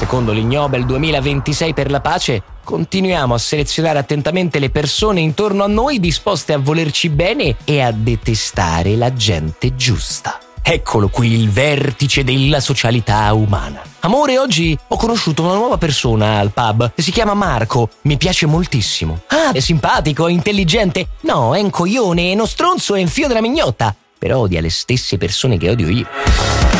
Secondo l'Ig Nobel 2026 per la pace, continuiamo a selezionare attentamente le persone intorno a noi disposte a volerci bene e a detestare la gente giusta. Eccolo qui il vertice della socialità umana. Amore, oggi ho conosciuto una nuova persona al pub. Si chiama Marco. Mi piace moltissimo. Ah, è simpatico, è intelligente. No, è un coglione, è uno stronzo e un fio della mignotta. Però odia le stesse persone che odio io.